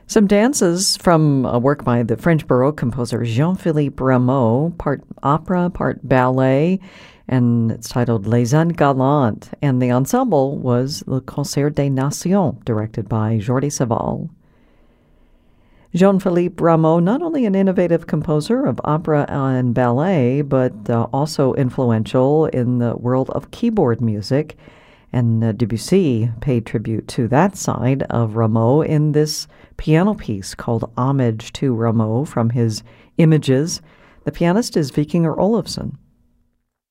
Some dances from a work by the French Baroque composer Jean-Philippe Rameau, part opera, part ballet, and it's titled Les Années Galantes, and the ensemble was Le Concert des Nations, directed by Jordi Savall. Jean-Philippe Rameau, not only an innovative composer of opera and ballet, but also influential in the world of keyboard music, and Debussy paid tribute to that side of Rameau in this piano piece called Homage to Rameau from his Images. The pianist is Vikingur Olafsson.